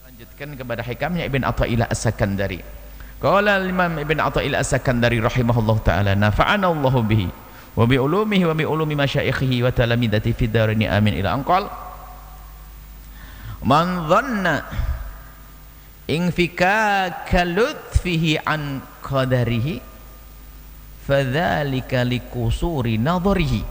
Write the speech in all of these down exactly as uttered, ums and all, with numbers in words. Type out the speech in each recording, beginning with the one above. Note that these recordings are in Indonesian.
Lanjutkan kepada hikamnya Ibn Athaillah As-Sakandari. Qala al-Imam Ibn Athaillah As-Sakandari rahimahullah ta'ala, nafa'ana Allahu bihi wa bi ulumihi wa bi ulumi masyaikhihi wa talamidati fid darini amin ila anqal. Man dhanna infika lutfihi an qadarihi fadzalika likusuri nadharihi.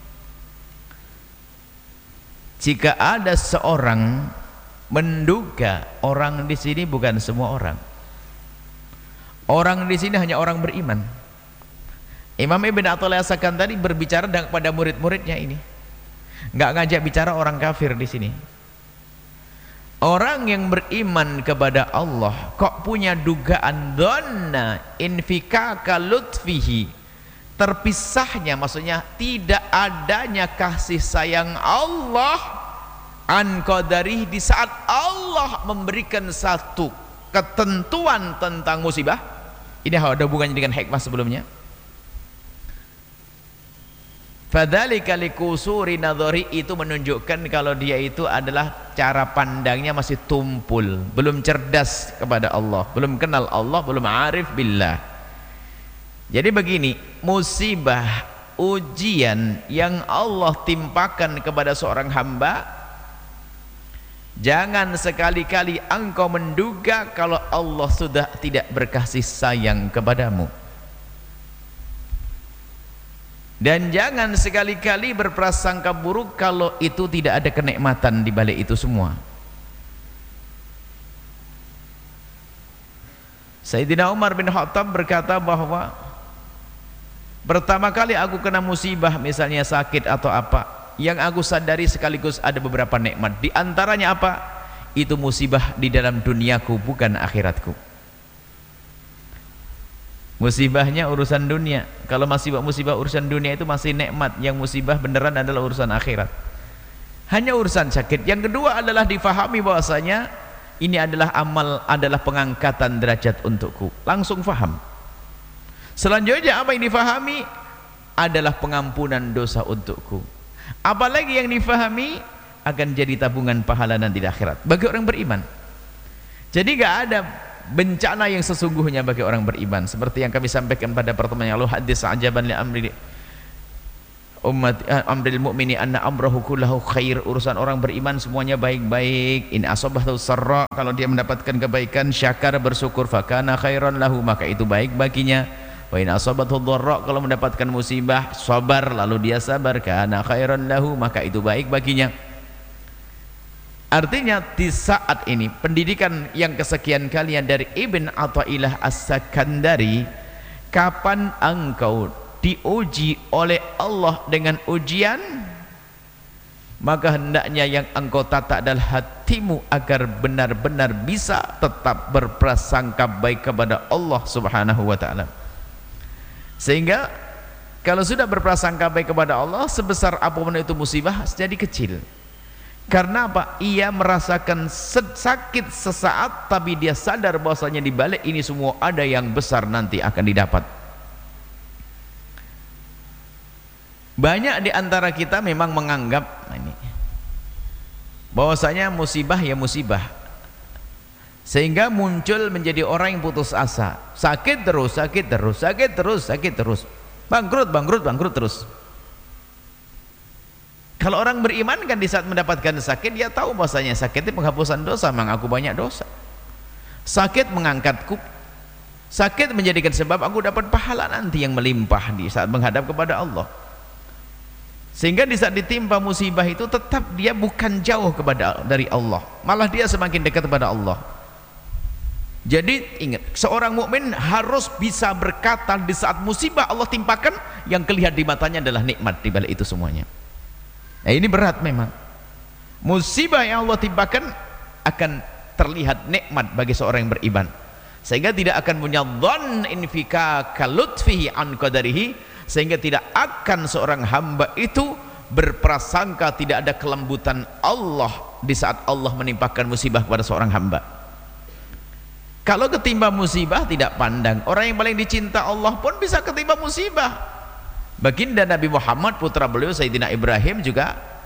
Jika ada seorang menduga, orang di sini bukan semua orang. Orang di sini hanya orang beriman. Imam Ibn Athaillah As-Sakandari berbicara kepada murid-muridnya ini. Enggak ngajak bicara orang kafir di sini. Orang yang beriman kepada Allah kok punya dugaan dhanna infikaka lutfihi, terpisahnya, maksudnya tidak adanya kasih sayang Allah an qadari di saat Allah memberikan satu ketentuan tentang musibah. Ini ada hubungannya dengan hikmah sebelumnya. Fadzalika likusuri nadhari, itu menunjukkan kalau dia itu adalah cara pandangnya masih tumpul, belum cerdas kepada Allah, belum kenal Allah, belum arif billah. Jadi begini, musibah, ujian yang Allah timpakan kepada seorang hamba, jangan sekali-kali engkau menduga kalau Allah sudah tidak berkasih sayang kepadamu. Dan jangan sekali-kali berprasangka buruk kalau itu tidak ada kenikmatan di balik itu semua. Sayyidina Umar bin Khattab berkata bahwa pertama kali aku kena musibah, misalnya sakit atau apa, yang aku sadari sekaligus ada beberapa nikmat. Di antaranya apa? Itu musibah di dalam duniaku, bukan akhiratku. Musibahnya urusan dunia. Kalau musibah musibah urusan dunia itu masih nikmat. Yang musibah beneran adalah urusan akhirat. Hanya urusan sakit. Yang kedua adalah difahami bahwasanya ini adalah amal, adalah pengangkatan derajat untukku. Langsung faham. Selanjutnya apa yang difahami adalah pengampunan dosa untukku. Apalagi yang difahami akan jadi tabungan pahala nanti di akhirat bagi orang beriman. Jadi gak ada bencana yang sesungguhnya bagi orang beriman, seperti yang kami sampaikan pada pertemuan yang lalu, hadis ajaban li amri umat amril mu'mini anna amrahu kullahu khair. Urusan orang beriman semuanya baik-baik. In asabahu sarra, kalau dia mendapatkan kebaikan, syakar, bersyukur, fakana khairan lahu, maka itu baik baginya. Wa in asabathu dharra, kalau mendapatkan musibah, sabar, lalu dia sabar, kana khairan lahu, maka itu baik baginya. Artinya di saat ini pendidikan yang kesekian kalian dari Ibn Athaillah As-Sakandari, kapan engkau diuji oleh Allah dengan ujian, maka hendaknya yang engkau tata adalah hatimu agar benar-benar bisa tetap berprasangka baik kepada Allah Subhanahu wa ta'ala. Sehingga kalau sudah berprasangka baik kepada Allah, sebesar apapun itu musibah jadi kecil. Karena apa? Ia merasakan sakit sesaat, tapi dia sadar bahwasanya di balik ini semua ada yang besar nanti akan didapat. Banyak di antara kita memang menganggap ini bahwasanya musibah ya musibah, sehingga muncul menjadi orang yang putus asa. Sakit terus, sakit terus, sakit terus, sakit terus, bangkrut, bangkrut, bangkrut terus. Kalau orang beriman kan di saat mendapatkan sakit, dia tahu bahwasanya sakit itu penghapusan dosa, memang aku banyak dosa. Sakit mengangkatku, sakit menjadikan sebab aku dapat pahala nanti yang melimpah di saat menghadap kepada Allah. Sehingga di saat ditimpa musibah itu tetap dia bukan jauh kepada dari Allah, malah dia semakin dekat kepada Allah. Jadi ingat, seorang mukmin harus bisa berkata di saat musibah Allah timpakan, yang kelihatan di matanya adalah nikmat di balik itu semuanya. Nah ini berat memang. Musibah yang Allah timpakan akan terlihat nikmat bagi seorang yang beriman, sehingga tidak akan punya dhann infika kalutfihi an qadarihi, sehingga tidak akan seorang hamba itu berprasangka tidak ada kelembutan Allah di saat Allah menimpakan musibah kepada seorang hamba. Kalau ketimpa musibah tidak pandang. Orang yang paling dicinta Allah pun bisa ketimpa musibah. Baginda Nabi Muhammad, putra beliau Sayyidina Ibrahim juga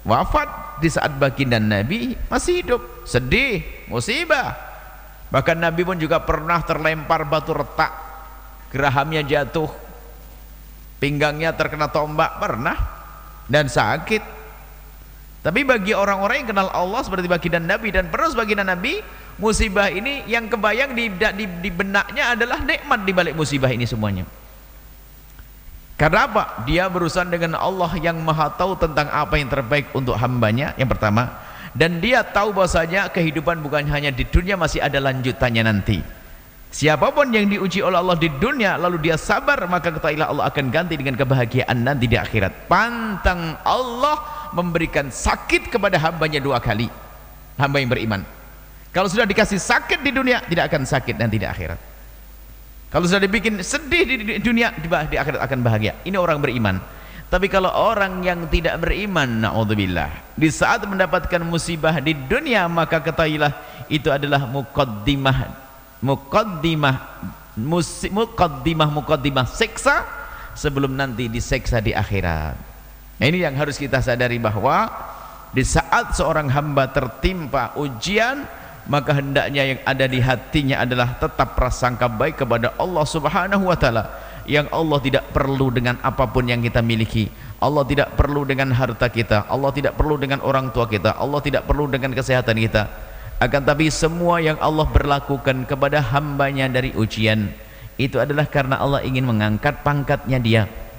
wafat di saat baginda Nabi masih hidup, sedih, musibah. Bahkan Nabi pun juga pernah terlempar batu retak, gerahamnya jatuh, pinggangnya terkena tombak, pernah, dan sakit. Tapi bagi orang-orang yang kenal Allah seperti baginda Nabi dan penerus baginda Nabi, musibah ini yang kebayang di, di, di benaknya adalah nikmat di balik musibah ini semuanya. Karena apa? Dia berurusan dengan Allah yang maha tahu tentang apa yang terbaik untuk hambanya, yang pertama. Dan dia tahu bahwasanya kehidupan bukan hanya di dunia, masih ada lanjutannya nanti. Siapapun yang diuji oleh Allah di dunia lalu dia sabar, maka ketahuilah Allah akan ganti dengan kebahagiaan nanti di akhirat. Pantang Allah memberikan sakit kepada hambanya dua kali, hamba yang beriman. Kalau sudah dikasih sakit di dunia, tidak akan sakit nanti di akhirat. Kalau sudah dibikin sedih di dunia, di akhirat akan bahagia. Ini orang beriman. Tapi kalau orang yang tidak beriman, na'udzubillah, di saat mendapatkan musibah di dunia, maka ketahuilah itu adalah muqaddimah muqaddimah muqaddimah muqaddimah siksa sebelum nanti diseksa di akhirat. Nah, ini yang harus kita sadari, bahwa di saat seorang hamba tertimpa ujian, maka hendaknya yang ada di hatinya adalah tetap prasangka baik kepada Allah Subhanahu wa taala, yang Allah tidak perlu dengan apapun yang kita miliki. Allah tidak perlu dengan harta kita, Allah tidak perlu dengan orang tua kita, Allah tidak perlu dengan kesehatan kita. Akan tapi semua yang Allah berlakukan kepada hambanya dari ujian, itu adalah karena Allah ingin mengangkat pangkatnya dia.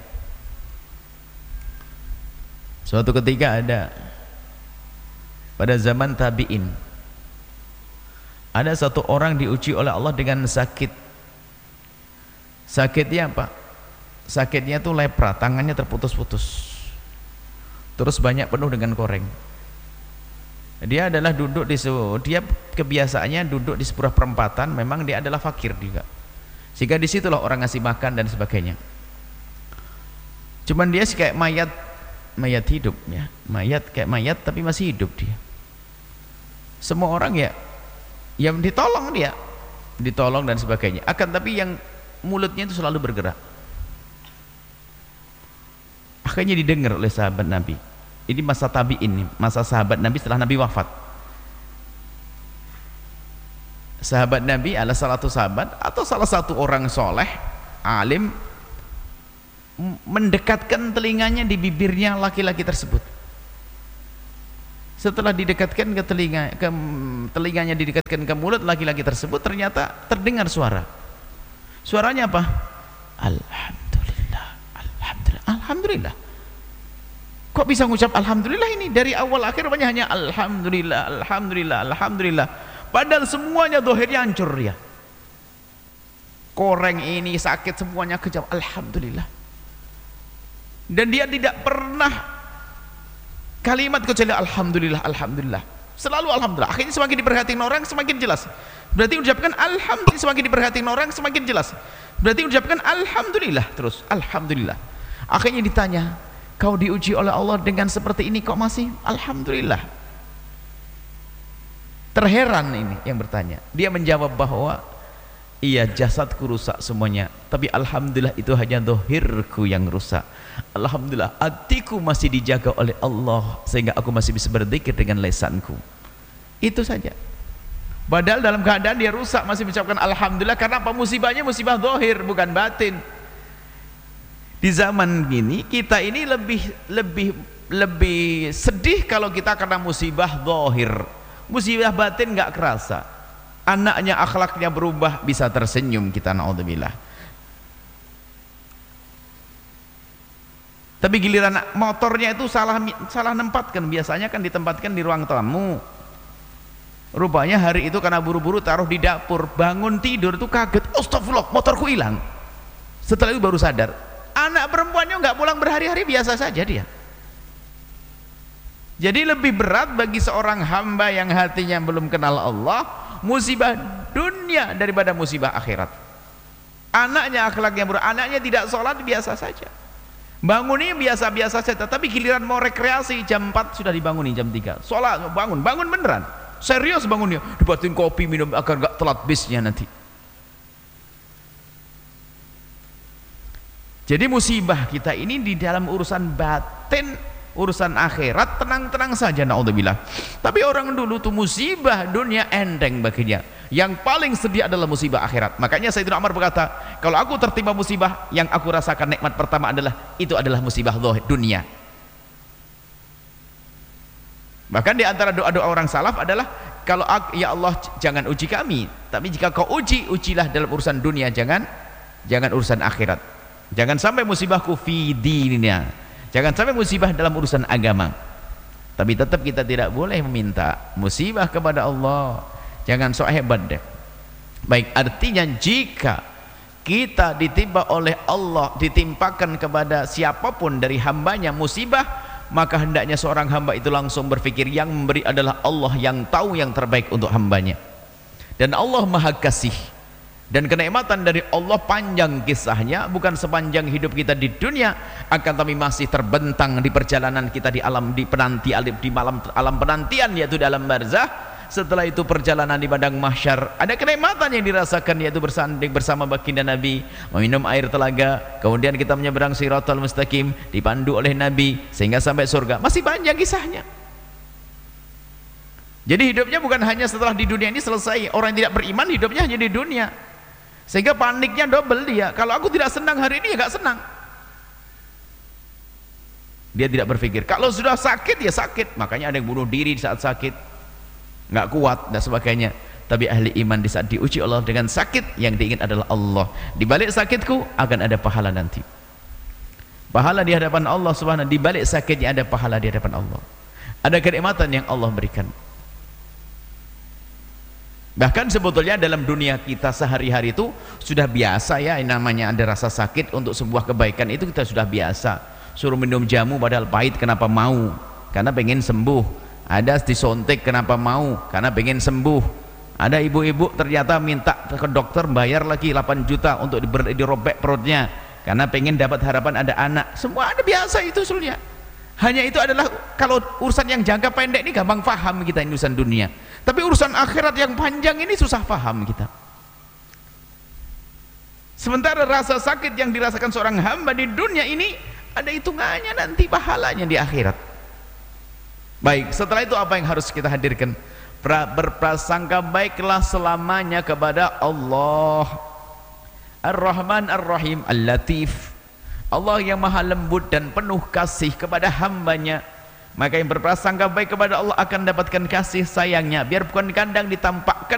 Suatu ketika ada pada zaman tabi'in, ada satu orang diuji oleh Allah dengan sakit. Sakitnya apa? Sakitnya itu lepra, tangannya terputus-putus, terus banyak penuh dengan koreng. Dia adalah duduk di dia kebiasaannya duduk di sebuah perempatan, memang dia adalah fakir juga, sehingga disitulah orang ngasih makan dan sebagainya. Cuman dia sih kayak mayat, mayat hidup ya, mayat kayak mayat tapi masih hidup dia. Semua orang ya yang ditolong dia, ditolong dan sebagainya. Akan tapi yang mulutnya itu selalu bergerak. Akhirnya didengar oleh sahabat Nabi. Ini masa tabi'in, masa sahabat Nabi setelah Nabi wafat. Sahabat Nabi adalah salah satu sahabat atau salah satu orang soleh, alim, mendekatkan telinganya di bibirnya laki-laki tersebut. Setelah didekatkan ke telinga, ke telinganya didekatkan ke mulut laki-laki tersebut, ternyata terdengar suara. Suaranya apa? Alhamdulillah, alhamdulillah, alhamdulillah. Kok bisa ngucap alhamdulillah ini? Dari awal akhir rupanya hanya alhamdulillah, alhamdulillah, alhamdulillah. Padahal semuanya dohirnya hancur ya. Koreng ini sakit semuanya kejam, alhamdulillah. Dan dia tidak pernah kalimat kecuali alhamdulillah, alhamdulillah. Selalu alhamdulillah. Akhirnya semakin diperhatikan orang semakin jelas. Berarti ucapkan alhamdulillah, semakin diperhatikan orang semakin jelas. Berarti ucapkan alhamdulillah terus, alhamdulillah. Akhirnya ditanya, kau diuji oleh Allah dengan seperti ini kok masih alhamdulillah? Terheran ini yang bertanya. Dia menjawab bahwa iya, jasadku rusak semuanya, tapi alhamdulillah itu hanya dohirku yang rusak. Alhamdulillah hatiku masih dijaga oleh Allah sehingga aku masih bisa berzikir dengan lesanku. Itu saja. Padahal dalam keadaan dia rusak masih mengucapkan alhamdulillah. Karena apa? Musibahnya musibah dohir bukan batin. Di zaman ini kita ini lebih lebih lebih sedih kalau kita karena musibah dohir. Musibah batin nggak kerasa. Anaknya akhlaknya berubah, bisa tersenyum kita, naudzubillah. Tapi giliran motornya itu salah salah nempatkan, biasanya kan ditempatkan di ruang tamu. Rupanya hari itu karena buru-buru taruh di dapur, bangun tidur tuh kaget, astagfirullah, motorku hilang. Setelah itu baru sadar. Anak perempuannya nggak pulang berhari-hari, biasa saja dia. Jadi lebih berat bagi seorang hamba yang hatinya belum kenal Allah, musibah dunia daripada musibah akhirat. Anaknya akhlaknya buruk, anaknya tidak sholat, biasa saja. Bangunnya biasa-biasa saja, tapi giliran mau rekreasi jam empat sudah dibanguni jam tiga. Sholat, bangun, bangun beneran. Serius bangunnya, dibuatin kopi minum agar gak telat bisnya nanti. Jadi musibah kita ini di dalam urusan batin urusan akhirat tenang-tenang saja, naudzubillah. Tapi orang dulu tuh musibah dunia enteng baginya, yang paling sedih adalah musibah akhirat. Makanya Sayyidina Umar berkata, kalau aku tertimpa musibah, yang aku rasakan nikmat pertama adalah itu adalah musibah dunia. Bahkan di antara doa-doa orang salaf adalah, kalau ya Allah jangan uji kami, tapi jika kau uji, ujilah dalam urusan dunia, jangan jangan urusan akhirat. Jangan sampai musibahku fi dinina, jangan sampai musibah dalam urusan agama. Tapi tetap kita tidak boleh meminta musibah kepada Allah, jangan sok hebat deh. Baik, artinya jika kita ditimpa oleh Allah, ditimpakan kepada siapapun dari hambanya musibah, maka hendaknya seorang hamba itu langsung berpikir, yang memberi adalah Allah, yang tahu yang terbaik untuk hambanya. Dan Allah Maha Kasih, dan kenikmatan dari Allah panjang kisahnya, bukan sepanjang hidup kita di dunia, akan tapi masih terbentang di perjalanan kita di alam, di penanti di malam alam penantian, yaitu di alam barzah. Setelah itu perjalanan di padang mahsyar, ada kenikmatan yang dirasakan, yaitu bersanding bersama baginda Nabi, meminum air telaga, kemudian kita menyeberang Shiratal Mustaqim, dipandu oleh Nabi sehingga sampai surga. Masih panjang kisahnya. Jadi hidupnya bukan hanya setelah di dunia ini selesai. Orang yang tidak beriman hidupnya hanya di dunia, sehingga paniknya double dia. Kalau aku tidak senang hari ini, ya gak senang. Dia tidak berpikir, kalau sudah sakit ya sakit. Makanya ada yang bunuh diri di saat sakit, nggak kuat dan sebagainya. Tapi ahli iman di saat diuji Allah dengan sakit, yang diingin adalah Allah. Di balik sakitku akan ada pahala nanti, pahala di hadapan Allah subhanahu. Di balik sakitnya ada pahala di hadapan Allah, ada kenikmatan yang Allah berikan. Bahkan sebetulnya dalam dunia kita sehari-hari itu sudah biasa ya, yang namanya ada rasa sakit untuk sebuah kebaikan itu kita sudah biasa. Suruh minum jamu padahal pahit, kenapa mau? Karena pengen sembuh. Ada disontek, kenapa mau? Karena pengen sembuh. Ada ibu-ibu ternyata minta ke dokter bayar lagi delapan juta untuk dirobek perutnya, karena pengen dapat harapan ada anak. Semua ada biasa itu sebenarnya. Hanya itu adalah kalau urusan yang jangka pendek ini gampang paham kita, ini urusan dunia. Tapi urusan akhirat yang panjang ini susah paham kita. Sementara rasa sakit yang dirasakan seorang hamba di dunia ini ada hitungannya nanti pahalanya di akhirat. Baik, setelah itu apa yang harus kita hadirkan? Pra, berprasangka baiklah selamanya kepada Allah Ar-Rahman Ar-Rahim Al-Latif, Allah yang maha lembut dan penuh kasih kepada hambanya. Maka yang berprasangka baik kepada Allah akan dapatkan kasih sayangnya, biarpun kadang ditampakkan